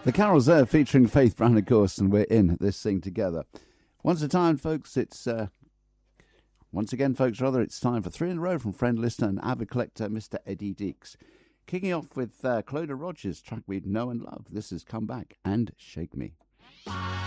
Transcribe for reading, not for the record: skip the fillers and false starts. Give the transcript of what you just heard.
The Carols there featuring Faith Brown, of course, and we're in this thing together. Once again, folks, it's time for three in a row from friend, listener, and avid collector, Mr. Eddie Deeks. Kicking off with Clodagh Rogers' track we know and love. This is Come Back and Shake Me.